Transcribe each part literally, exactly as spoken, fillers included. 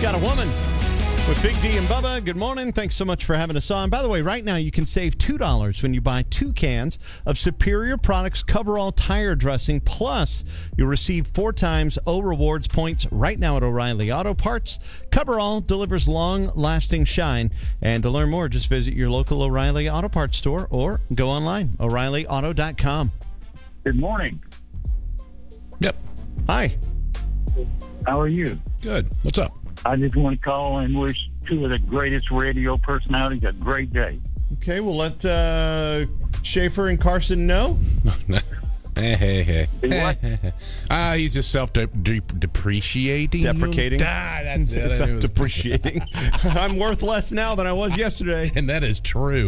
Got a Woman with Big D and Bubba. Good morning. Thanks so much for having us on. By the way, right now you can save two dollars when you buy two cans of Superior Products Coverall Tire Dressing. Plus, you'll receive four times O Rewards points right now at O'Reilly Auto Parts. Coverall delivers long-lasting shine. And to learn more, just visit your local O'Reilly Auto Parts store or go online, O'Reilly Auto dot com. Good morning. Yep. Hi. How are you? Good. What's up? I just want to call and wish two of the greatest radio personalities a great day. Okay, we'll let uh, Schaefer and Carson know. Hey, hey, hey. Say what? Ah, he's just self-depreciating. Deprecating. Ah, that's it. I knew it was- Self-depreciating. I'm worth less now than I was yesterday. And that is true.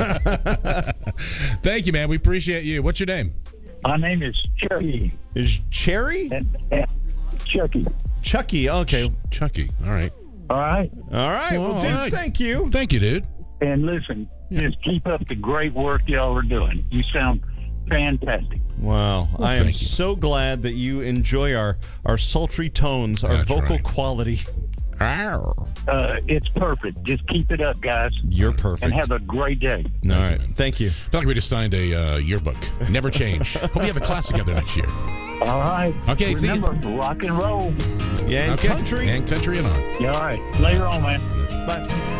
Thank you, man. We appreciate you. What's your name? My name is Chucky. Is Cherry? And, and Chucky. Chucky. Okay. Chucky. All right. All right? All right. Well, All dude, right. thank you. Thank you, dude. And listen, just keep up the great work y'all are doing. You sound fantastic. Wow. I am thank you. so glad that you enjoy our, our sultry tones, our That's vocal right. quality. Arr. Uh, it's perfect. Just keep it up, guys. You're perfect. And have a great day. All right. man. Thank you. Felt like we just signed a uh, yearbook. Never change. Hope we have a class together next year. All right. Okay, see you. Remember, rock and roll. Yeah, and Okay. country. And country and on. Yeah, all right. Later on, man. Bye.